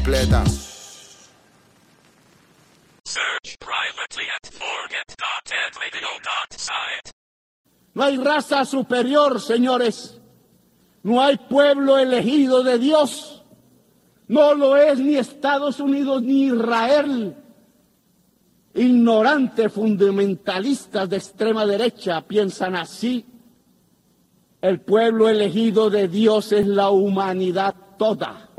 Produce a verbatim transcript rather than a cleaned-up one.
Pleta. Search privately at forget dot ed radio dot site. No hay raza superior, señores. No hay pueblo elegido de Dios. No lo es ni Estados Unidos ni Israel. Ignorantes fundamentalistas de extrema derecha piensan así. El pueblo elegido de Dios es la humanidad toda.